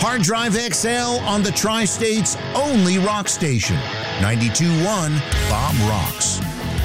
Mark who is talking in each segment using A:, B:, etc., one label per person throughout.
A: Hard Drive XL on the Tri-State's only rock station. 92.1 Bob Rocks.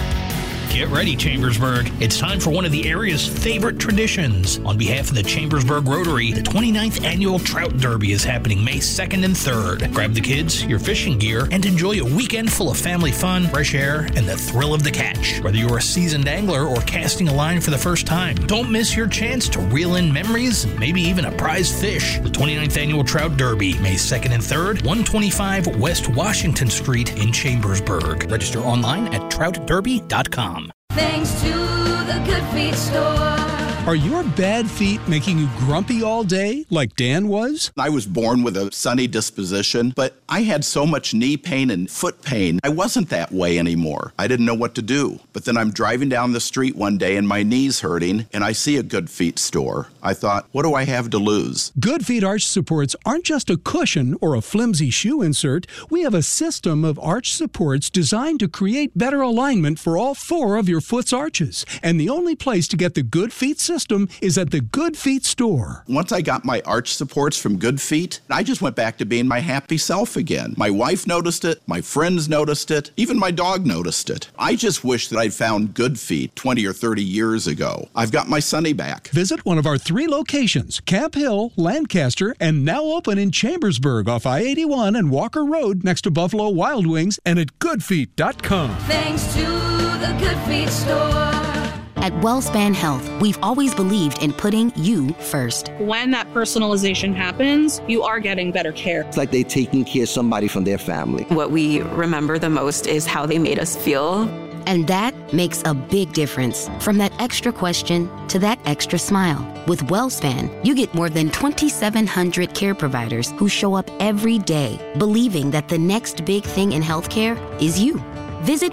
B: Get ready, Chambersburg. It's time for one of the area's favorite traditions. On behalf of the Chambersburg Rotary, the 29th Annual Trout Derby is happening May 2nd and 3rd. Grab the kids, your fishing gear, and enjoy a weekend full of family fun, fresh air, and the thrill of the catch. Whether you're a seasoned angler or casting a line for the first time, don't miss your chance to reel in memories and maybe even a prize fish. The 29th Annual Trout Derby, May 2nd and 3rd, 125 West Washington Street in Chambersburg. Register online at troutderby.com.
C: Thanks to the Good Feet store.
D: Are your bad feet making you grumpy all day, like Dan was?
E: I was born with a sunny disposition, but I had so much knee pain and foot pain, I wasn't that way anymore. I didn't know what to do. But then I'm driving down the street one day and my knee's hurting, and I see a Good Feet store. I thought, what do I have to lose?
D: Good Feet arch supports aren't just a cushion or a flimsy shoe insert. We have a system of arch supports designed to create better alignment for all four of your foot's arches. And the only place to get the Good Feet system is at the Good Feet store.
E: Once I got my arch supports from Good Feet, I just went back to being my happy self again. My wife noticed it, my friends noticed it, even my dog noticed it. I just wish that I'd found Good Feet 20 or 30 years ago. I've got my Sonny back.
D: Visit one of our 3 locations, Camp Hill, Lancaster, and now open in Chambersburg off I-81 and Walker Road next to Buffalo Wild Wings, and at goodfeet.com.
C: Thanks to the Good Feet store.
F: At WellSpan Health, we've always believed in putting you first.
G: When that personalization happens, you are getting better care.
H: It's like they're taking care of somebody from their family.
I: What we remember the most is how they made us feel.
F: And that makes a big difference. From that extra question to that extra smile. With WellSpan, you get more than 2,700 care providers who show up every day, believing that the next big thing in healthcare is you. Visit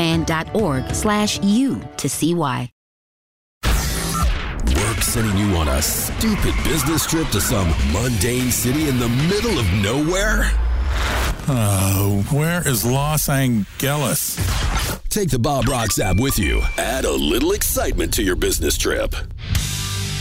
F: wellspan.org/you to see why.
J: Work sending you on a stupid business trip to some mundane city in the middle of nowhere?
K: Where is Los Angeles?
J: Take the Bob Rocks app with you. Add a little excitement to your business trip.